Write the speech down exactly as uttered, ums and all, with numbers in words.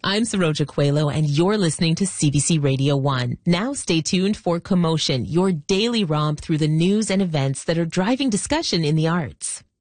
I'm Saroja Coelho, and you're listening to C B C Radio one. Now stay tuned for Commotion, your daily romp through the news and events that are driving discussion in the arts.